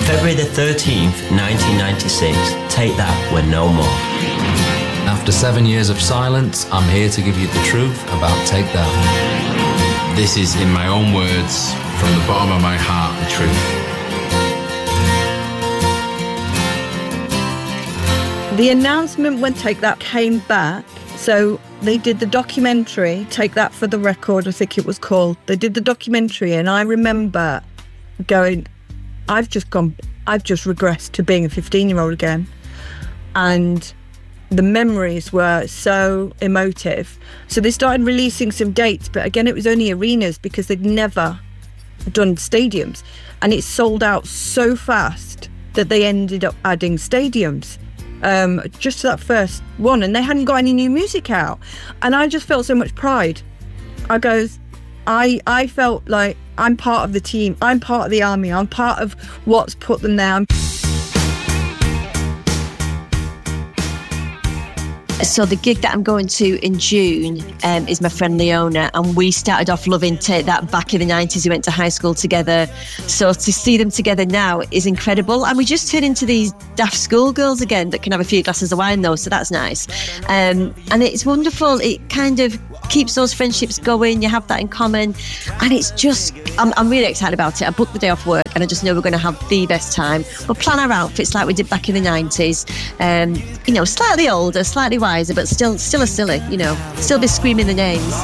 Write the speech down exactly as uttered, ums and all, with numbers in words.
February the thirteenth, nineteen ninety-six, Take That were no more. After seven years of silence, I'm here to give you the truth about Take That. This is, in my own words, from the bottom of my heart, the truth. The announcement when Take That came back, so they did the documentary, Take That for the Record, I think it was called. They did the documentary, and I remember going, I've just gone, I've just regressed to being a fifteen-year-old again. And the memories were so emotive. So they started releasing some dates, but again, it was only arenas because they'd never done stadiums. And it sold out so fast that they ended up adding stadiums. Um, just to that first one, and they hadn't got any new music out, and I just felt so much pride. I goes, I I felt like I'm part of the team, I'm part of the army, I'm part of what's put them there. So the gig that I'm going to in June um, is my friend Leona, and we started off loving Take That back in the nineties. We went to high school together. So to see them together now is incredible. And we just turn into these daft schoolgirls again that can have a few glasses of wine though, so that's nice. Um, and it's wonderful. It kind of keeps those friendships going. You have that in common. And it's just, I'm, I'm really excited about it. I booked the day off work and I just know we're going to have the best time. We'll plan our outfits like we did back in the nineties. Um, you know, slightly older, slightly wiser, but still still a silly, you know, still be screaming the names.